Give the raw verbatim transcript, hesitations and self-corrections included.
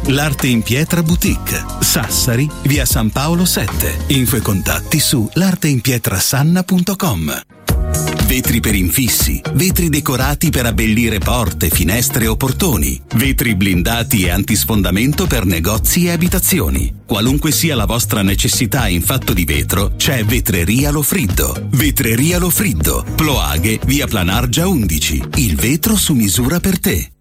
L'Arte in Pietra Boutique, Sassari, via San Paolo sette. Info e contatti su l'arteinpietrasanna punto com. Vetri per infissi, vetri decorati per abbellire porte, finestre o portoni, vetri blindati e antisfondamento per negozi e abitazioni. Qualunque sia la vostra necessità in fatto di vetro, c'è Vetreria Lofriddo. Vetreria Lofriddo, Ploaghe, via Planargia undici. Il vetro su misura per te.